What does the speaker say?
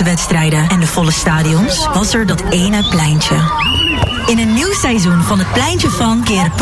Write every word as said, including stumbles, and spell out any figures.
grote wedstrijden en de volle stadions was er dat ene pleintje. In een nieuw seizoen van het Pleintje van keren